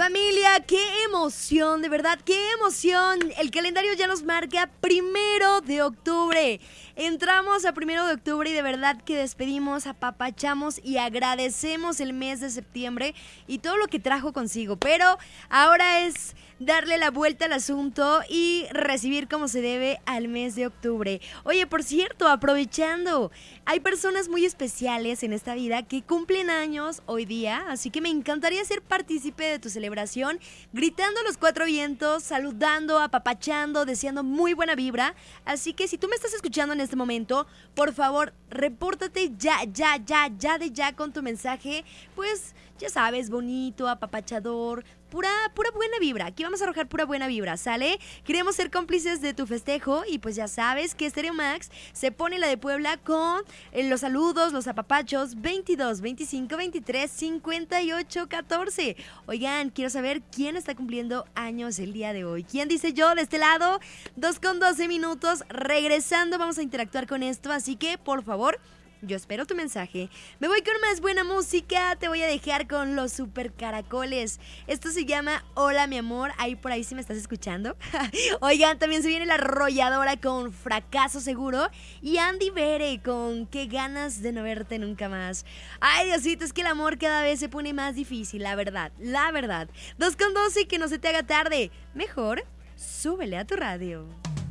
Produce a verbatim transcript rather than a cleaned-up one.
Familia, qué emoción, de verdad, qué emoción. El calendario ya nos marca primero de octubre. Entramos a primero de octubre y de verdad que despedimos, apapachamos y agradecemos el mes de septiembre y todo lo que trajo consigo. Pero ahora es darle la vuelta al asunto y recibir como se debe al mes de octubre. Oye, por cierto, aprovechando, hay personas muy especiales en esta vida que cumplen años hoy día, así que me encantaría ser partícipe de tu celebración, gritando a los cuatro vientos, saludando, apapachando, deseando muy buena vibra. Así que si tú me estás escuchando en este momento, por favor, repórtate ya, ya, ya, ya de ya con tu mensaje, pues ya sabes, bonito, apapachador, pura, pura buena vibra. Aquí vamos a arrojar pura buena vibra, ¿sale? Queremos ser cómplices de tu festejo y pues ya sabes que Stereo Max se pone la de Puebla con eh, los saludos, los apapachos veintidós, veinticinco, veintitrés, cincuenta y ocho, catorce. Oigan, quiero saber quién está cumpliendo años el día de hoy. ¿Quién dice yo de este lado? dos con doce minutos, regresando vamos a interactuar con esto, así que por favor, yo espero tu mensaje. Me voy con más buena música. Te voy a dejar con los Super Caracoles. Esto se llama Hola mi amor. Ahí por ahí si me estás escuchando. Oigan, también se viene La Arrolladora con Fracaso Seguro. Y Andy Bere con Qué ganas de no verte nunca más. Ay, Diosito, es que el amor cada vez se pone más difícil, la verdad, la verdad. dos con doce y que no se te haga tarde. Mejor, súbele a tu radio.